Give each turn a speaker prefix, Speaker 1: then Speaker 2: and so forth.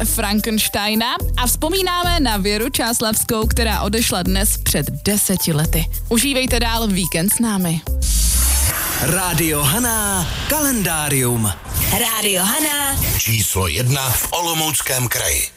Speaker 1: Frankensteina a vzpomínáme na Věru Čáslavskou, která odešla dnes před 10 lety. Užívejte dál víkend s námi.
Speaker 2: Rádio Haná kalendárium.
Speaker 3: Rádio Haná
Speaker 4: číslo 1 v Olomouckém kraji.